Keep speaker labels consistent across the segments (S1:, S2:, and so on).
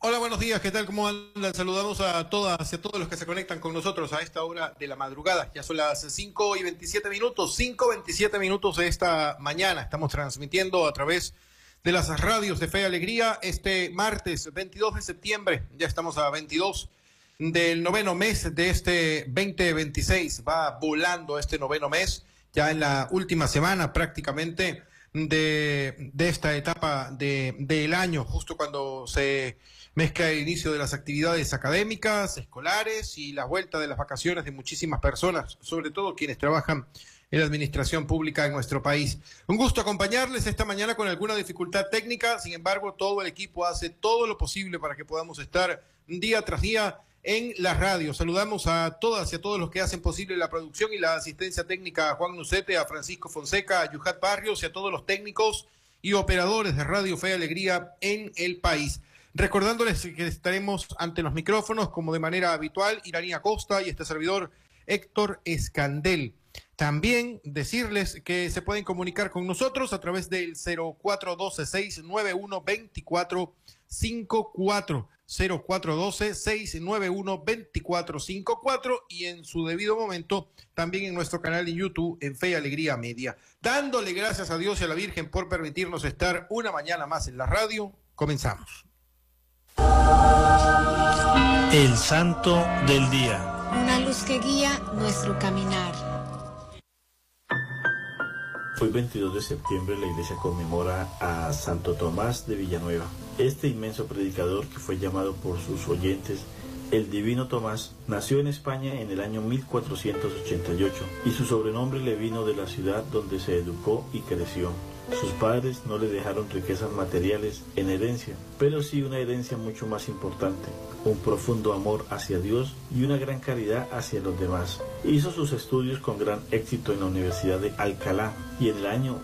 S1: Hola, buenos días, ¿qué tal? ¿Cómo andan? Saludamos a todas y a todos los que se conectan con nosotros a esta hora de la madrugada. Ya son las 5:27, 5:27 de esta mañana. Estamos transmitiendo a través de las radios de Fe y Alegría este martes 22 de septiembre. Ya estamos a 22 del noveno mes de este 2026. Va volando este noveno mes, ya en la última semana prácticamente de esta etapa del año, justo cuando se mezcla el inicio de las actividades académicas, escolares y la vuelta de las vacaciones de muchísimas personas, sobre todo quienes trabajan en la administración pública en nuestro país. Un gusto acompañarles esta mañana con alguna dificultad técnica, sin embargo, todo el equipo hace todo lo posible para que podamos estar día tras día en la radio. Saludamos a todas y a todos los que hacen posible la producción y la asistencia técnica, a Juan Nucete, a Francisco Fonseca, a Yuhat Barrios y a todos los técnicos y operadores de Radio Fe y Alegría en el país. Recordándoles que estaremos ante los micrófonos, como de manera habitual, Iranía Costa y este servidor Héctor Escandel. También decirles que se pueden comunicar con nosotros a través del 0412-691-2454, 0412-691-2454 y en su debido momento también en nuestro canal de YouTube en Fe y Alegría Media. Dándole gracias a Dios y a la Virgen por permitirnos estar una mañana más en la radio. Comenzamos.
S2: El Santo del Día.
S3: Una luz que guía nuestro caminar.
S4: Hoy 22 de septiembre la iglesia conmemora a Santo Tomás de Villanueva. Este inmenso predicador, que fue llamado por sus oyentes el Divino Tomás, nació en España en el año 1488 y su sobrenombre le vino de la ciudad donde se educó y creció. Sus padres no le dejaron riquezas materiales en herencia, pero sí una herencia mucho más importante, un profundo amor hacia Dios y una gran caridad hacia los demás. Hizo sus estudios con gran éxito en la Universidad de Alcalá y en el año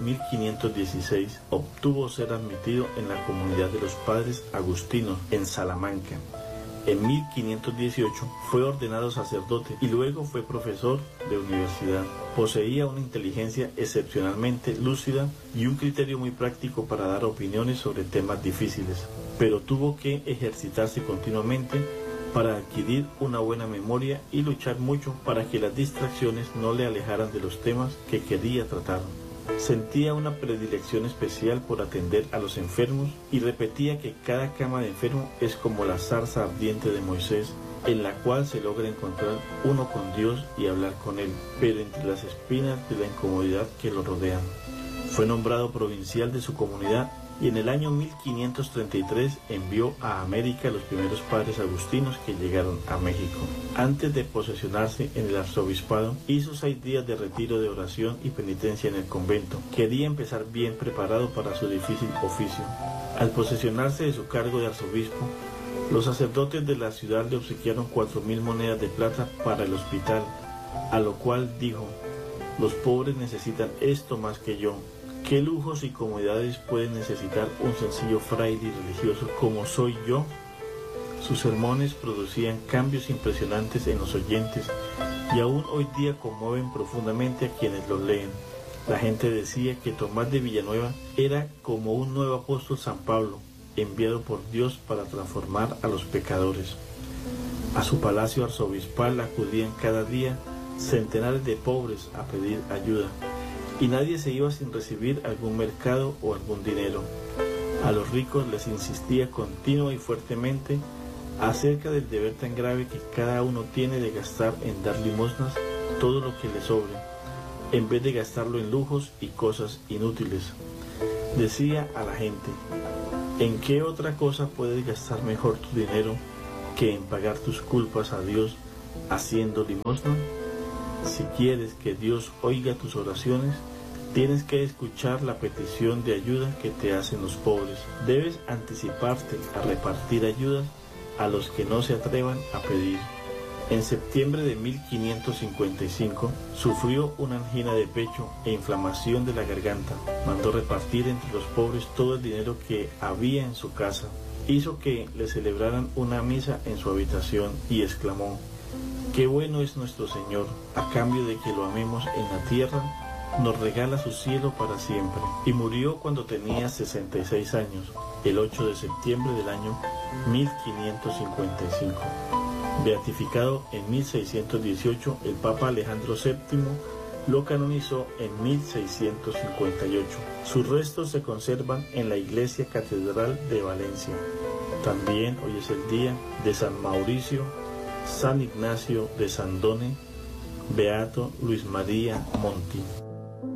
S4: 1516 obtuvo ser admitido en la comunidad de los padres agustinos en Salamanca. En 1518 fue ordenado sacerdote y luego fue profesor de universidad. Poseía una inteligencia excepcionalmente lúcida y un criterio muy práctico para dar opiniones sobre temas difíciles, pero tuvo que ejercitarse continuamente para adquirir una buena memoria y luchar mucho para que las distracciones no le alejaran de los temas que quería tratar. Sentía una predilección especial por atender a los enfermos y repetía que cada cama de enfermo es como la zarza ardiente de Moisés, en la cual se logra encontrar uno con Dios y hablar con Él, pero entre las espinas de la incomodidad que lo rodean. Fue nombrado provincial de su comunidad y en el año 1533 envió a América a los primeros padres agustinos que llegaron a México. Antes de posesionarse en el arzobispado, hizo 6 días de retiro de oración y penitencia en el convento. Quería empezar bien preparado para su difícil oficio. Al posesionarse de su cargo de arzobispo, los sacerdotes de la ciudad le obsequiaron 4,000 monedas de plata para el hospital, a lo cual dijo: los pobres necesitan esto más que yo. ¿Qué lujos y comodidades puede necesitar un sencillo fraile y religioso como soy yo? Sus sermones producían cambios impresionantes en los oyentes y aún hoy día conmueven profundamente a quienes los leen. La gente decía que Tomás de Villanueva era como un nuevo apóstol San Pablo, enviado por Dios para transformar a los pecadores. A su palacio arzobispal acudían cada día centenares de pobres a pedir ayuda, y nadie se iba sin recibir algún mercado o algún dinero. A los ricos les insistía continua y fuertemente acerca del deber tan grave que cada uno tiene de gastar en dar limosnas todo lo que le sobre, en vez de gastarlo en lujos y cosas inútiles. Decía a la gente: ¿en qué otra cosa puedes gastar mejor tu dinero que en pagar tus culpas a Dios haciendo limosna? Si quieres que Dios oiga tus oraciones, tienes que escuchar la petición de ayuda que te hacen los pobres. Debes anticiparte a repartir ayudas a los que no se atrevan a pedir. En septiembre de 1555 sufrió una angina de pecho e inflamación de la garganta. Mandó repartir entre los pobres todo el dinero que había en su casa. Hizo que le celebraran una misa en su habitación y exclamó: qué bueno es nuestro Señor, a cambio de que lo amemos en la tierra, nos regala su cielo para siempre. Y murió cuando tenía 66 años. el 8 de septiembre del año 1555. Beatificado en 1618, el Papa Alejandro VII lo canonizó en 1658. Sus restos se conservan en la Iglesia Catedral de Valencia. También hoy es el día de San Mauricio, San Ignacio de Sandone, Beato Luis María Monti.